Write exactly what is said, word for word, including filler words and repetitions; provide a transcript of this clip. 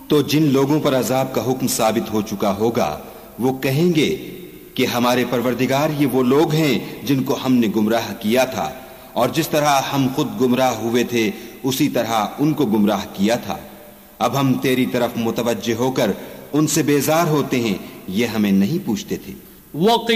तो जिन लोगों पर अजाब का हुक्म साबित हो चुका होगा वो कहेंगे कि हमारे परवरदिगार ये वो लोग हैं जिनको हमने गुमराह किया था, और जिस तरह हम खुद गुमराह हुए थे उसी तरह उनको गुमराह किया था। अब हम तेरी तरफ मुतवज्जे होकर उनसे बेजार होते हैं, ये हमें नहीं पूछते थे।